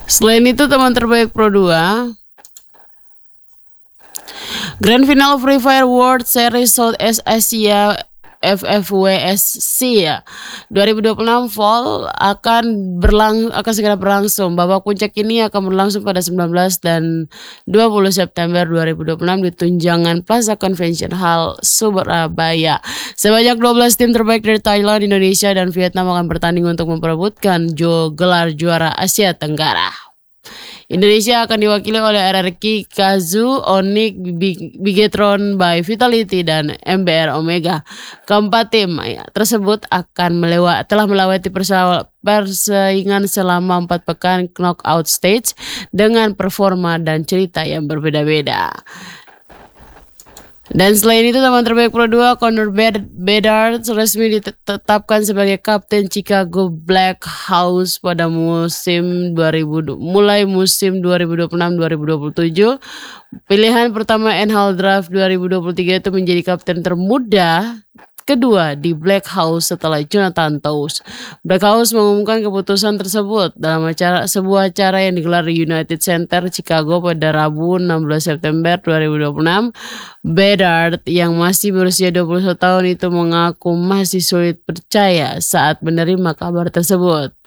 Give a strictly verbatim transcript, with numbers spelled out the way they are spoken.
Selain itu teman terbaik Pro dua, Grand Final Free Fire World Series Southeast Asia F F W S C ya dua ribu dua puluh enam Fall akan berlang akan segera berlangsung. Babak puncak ini akan berlangsung pada sembilan belas dan dua puluh September dua ribu dua puluh enam di Tunjangan Plaza Convention Hall Surabaya. Sebanyak dua belas tim terbaik dari Thailand, Indonesia, dan Vietnam akan bertanding untuk memperebutkan jo gelar juara Asia Tenggara. Indonesia akan diwakili oleh R R Q, Kazu, Onyx, Bigetron by Vitality, dan M B R Omega. Keempat tim ya, tersebut akan melewat telah melewati persaingan selama empat pekan knockout stage dengan performa dan cerita yang berbeda-beda. Dan selain itu teman terbaik Pro dua, Connor Bedard resmi ditetapkan sebagai kapten Chicago Blackhawks pada musim dua ribu mulai musim dua ribu dua puluh enam dua ribu dua puluh tujuh. Pilihan pertama N H L Draft dua ribu dua puluh tiga itu menjadi kapten termuda kedua di Blackhawks setelah Jonathan Toews. Blackhawks mengumumkan keputusan tersebut dalam acara sebuah acara yang digelar di United Center Chicago pada Rabu enam belas September dua ribu dua puluh enam. Bedard yang masih berusia dua puluh satu tahun itu mengaku masih sulit percaya saat menerima kabar tersebut.